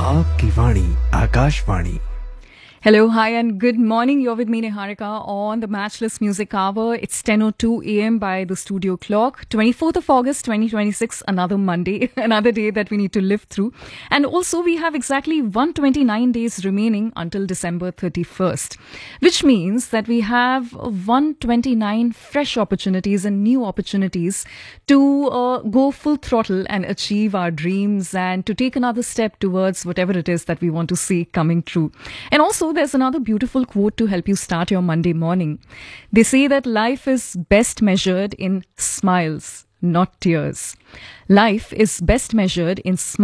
आपकी वाणी Akashvani. Hello, hi, and good morning. You're with me, Niharika, on the Matchless Music Hour. It's 10:02 a.m. by the studio clock. 24th of August, 2026, another Monday, another day that we need to live through. And also, we have exactly 129 days remaining until December 31st, which means that we have 129 fresh opportunities and new opportunities to go full throttle and achieve our dreams and to take another step towards whatever it is that we want to see coming true. And also, there's another beautiful quote to help you start your Monday morning. They say that life is best measured in smiles, not tears. Life is best measured in smiles.